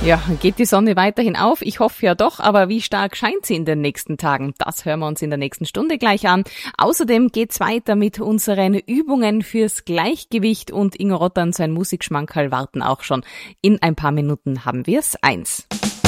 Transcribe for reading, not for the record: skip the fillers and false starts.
Ja, geht die Sonne weiterhin auf? Ich hoffe ja doch, aber wie stark scheint sie in den nächsten Tagen? Das hören wir uns in der nächsten Stunde gleich an. Außerdem geht's weiter mit unseren Übungen fürs Gleichgewicht und Ingo Rotter und sein Musikschmankerl warten auch schon. In ein paar Minuten haben wir's 1.